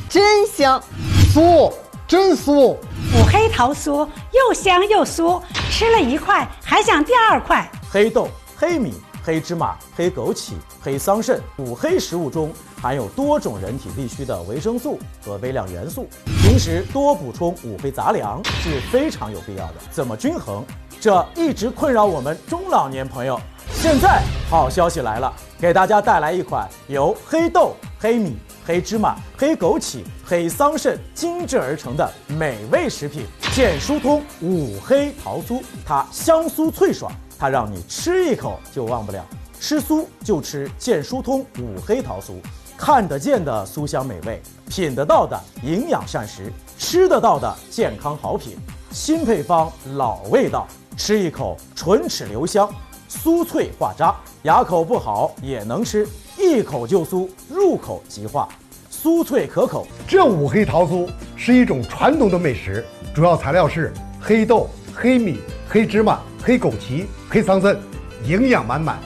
真香。 酥，真酥。 五黑桃酥又香又酥，吃了1块还想第2块。 黑豆、黑米、黑芝麻、黑枸杞、黑桑葚五黑食物中含有多种人体必需的维生素和微量元素，平时多补充五黑杂粮是非常有必要的。怎么均衡？这一直困扰我们中老年朋友。现在好消息来了，给大家带来一款由黑豆、黑米、黑芝麻、黑枸杞、黑桑葚精制而成的美味食品——健疏通五黑桃酥。它香酥脆爽，它让你吃一口就忘不了。吃酥就吃健疏通五黑桃酥，看得见的酥香美味，品得到的营养膳食，吃得到的健康好品。新配方，老味道，吃一口唇齿留香，酥脆化渣，牙口不好也能吃，一口就酥，入口即化，酥脆可口。 这五黑桃酥是一种传统的美食，主要材料是黑豆、黑米、黑芝麻、黑枸杞、黑桑葚，营养满满，